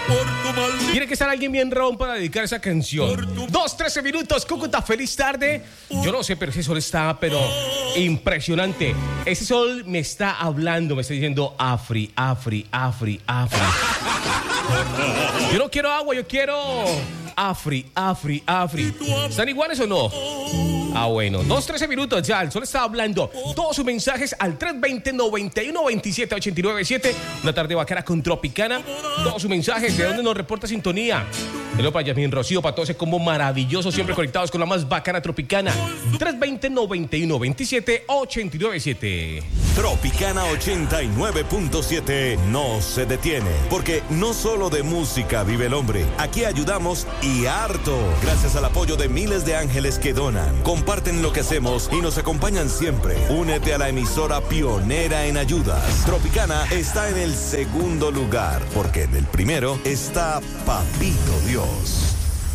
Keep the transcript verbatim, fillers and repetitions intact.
Tiene que estar alguien bien ron para dedicar esa canción. Dos, trece minutos, Cúcuta, feliz tarde. Yo no sé, pero ese sol está, pero impresionante. Ese sol me está hablando, me está diciendo Afri, Afri, Afri, Afri. Yo no quiero agua, yo quiero Afri, Afri, Afri. ¿Están iguales o no? Ah, bueno, dos, trece minutos ya, el sol está hablando. Todos sus mensajes al tres veinte, noventa y uno, veintisiete, ochenta y nueve, siete. Una tarde bacana con Tropicana. Todos sus mensajes, ¿de dónde nos reporta sintonía? Hello para Yasmin Rocío, para todo ese combo maravilloso, siempre conectados con la más bacana Tropicana. tres veinte, noventa y uno, veintisiete, ochenta y nueve, siete. Tropicana ochenta y nueve punto siete no se detiene, porque no solo de música vive el hombre. Aquí ayudamos y harto, gracias al apoyo de miles de ángeles que donan, comparten lo que hacemos y nos acompañan siempre. Únete a la emisora pionera en ayudas. Tropicana está en el segundo lugar, porque en el primero está Papito Dios.